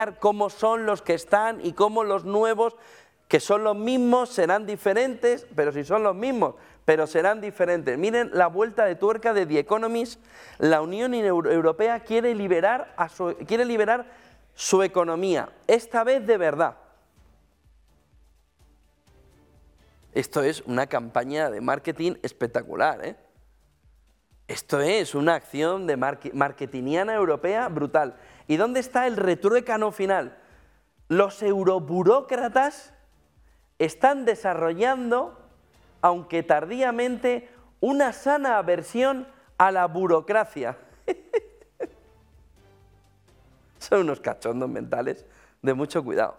cómo son los que están y cómo los nuevos, que son los mismos, serán diferentes, pero si son los mismos, pero serán diferentes. Miren la vuelta de tuerca de The Economist. La Unión Europea quiere liberar su economía, esta vez de verdad. Esto es una campaña de marketing espectacular, ¿eh? Esto es una acción de marketingiana europea brutal. ¿Y dónde está el retruécano final? Los euroburócratas están desarrollando, aunque tardíamente, una sana aversión a la burocracia. Son unos cachondos mentales de mucho cuidado.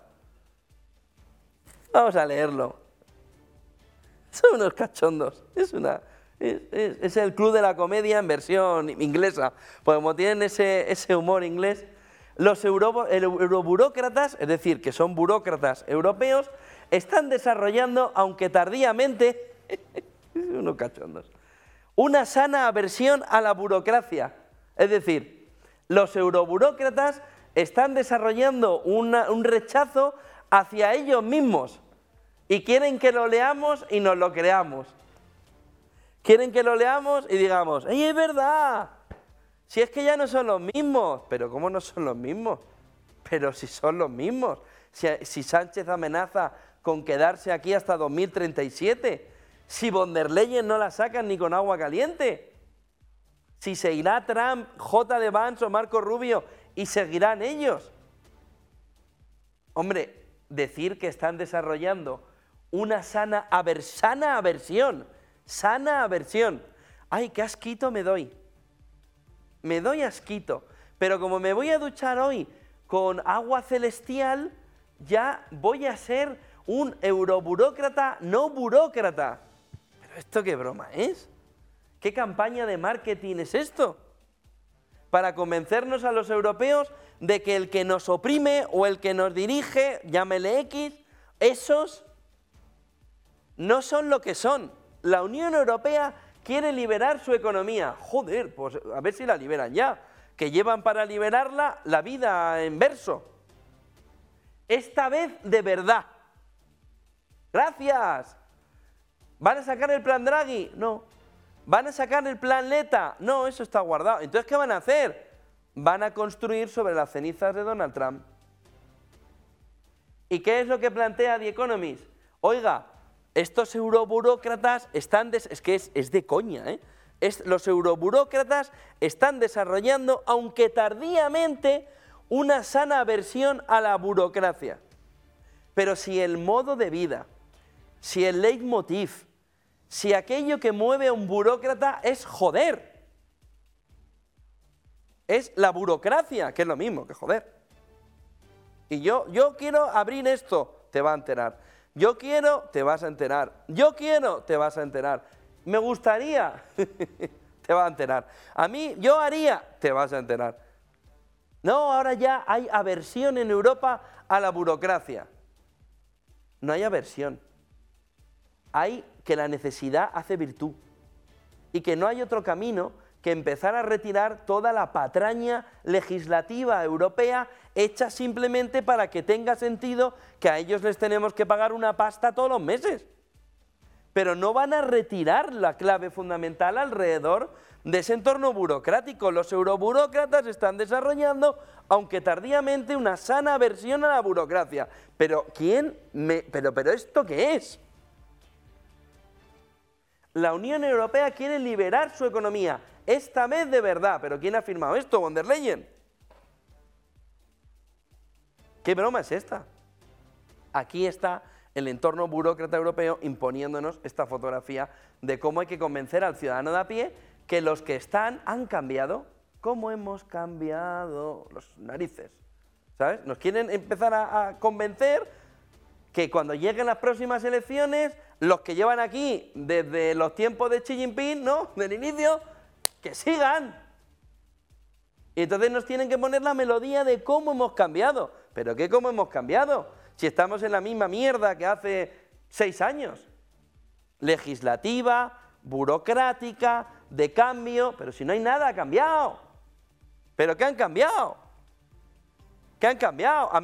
Vamos a leerlo. Son unos cachondos. Es el club de la comedia en versión inglesa. Porque como tienen ese humor inglés, los euroburócratas, es decir, que son burócratas europeos, están desarrollando, aunque tardíamente, unos cachondos, una sana aversión a la burocracia. Es decir, los euroburócratas están desarrollando un rechazo hacia ellos mismos y quieren que lo leamos y nos lo creamos. Quieren que lo leamos y digamos, ¡ey, es verdad! Si es que ya no son los mismos. ¿Pero cómo no son los mismos? Pero si son los mismos. Si Sánchez amenaza con quedarse aquí hasta 2037. Si von der Leyen no la sacan ni con agua caliente. Si se irá Trump, J. de Vance o Marco Rubio y seguirán ellos. Hombre, decir que están desarrollando una sana aversión. Sana aversión. ¡Ay, qué asquito me doy! Me doy asquito. Pero como me voy a duchar hoy con agua celestial, ya voy a ser un euroburócrata no burócrata. ¿Pero esto qué broma es? ¿Qué campaña de marketing es esto? Para convencernos a los europeos de que el que nos oprime o el que nos dirige, llámele X, esos no son lo que son. La Unión Europea quiere liberar su economía. Joder, pues a ver si la liberan ya, que llevan para liberarla la vida en verso. Esta vez de verdad. Gracias. ¿Van a sacar el plan Draghi? No. ¿Van a sacar el plan Letta? No, eso está guardado. Entonces, ¿qué van a hacer? Van a construir sobre las cenizas de Donald Trump. ¿Y qué es lo que plantea The Economist? Oiga, estos euroburócratas están... es que es de coña, ¿eh? Los euroburócratas están desarrollando, aunque tardíamente, una sana aversión a la burocracia. Pero si el modo de vida, si el leitmotiv, si aquello que mueve a un burócrata es joder, es la burocracia, que es lo mismo que joder. Y yo quiero abrir esto, te va a enterar. Yo quiero, te vas a enterar. Yo quiero, te vas a enterar. Me gustaría, te vas a enterar. A mí, yo haría, te vas a enterar. No, ahora ya hay aversión en Europa a la burocracia. No hay aversión. Hay que la necesidad hace virtud. Y que no hay otro camino que empezar a retirar toda la patraña legislativa europea hecha simplemente para que tenga sentido que a ellos les tenemos que pagar una pasta todos los meses. Pero no van a retirar la clave fundamental alrededor de ese entorno burocrático. Los euroburócratas están desarrollando, aunque tardíamente, una sana aversión a la burocracia. Pero ¿pero esto qué es? La Unión Europea quiere liberar su economía, esta vez de verdad. ¿Pero quién ha firmado esto? ¿Von der Leyen? ¿Qué broma es esta? Aquí está el entorno burócrata europeo imponiéndonos esta fotografía de cómo hay que convencer al ciudadano de a pie que los que están han cambiado. ¿Cómo hemos cambiado? Los narices, ¿sabes? Nos quieren empezar a convencer que cuando lleguen las próximas elecciones, los que llevan aquí desde los tiempos de Xi Jinping, ¿no?, del inicio, que sigan. Y entonces nos tienen que poner la melodía de cómo hemos cambiado. ¿Pero qué cómo hemos cambiado? Si estamos en la misma mierda que hace 6 años. Legislativa, burocrática, de cambio, pero si no hay nada cambiado. ¿Pero qué han cambiado? que han cambiado.